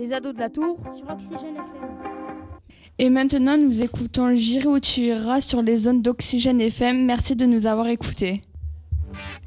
les ados de la Tour sur Oxygène FM. Et maintenant, nous écoutons J'irai où tu iras sur les ondes d'Oxygène FM. Merci de nous avoir écoutés.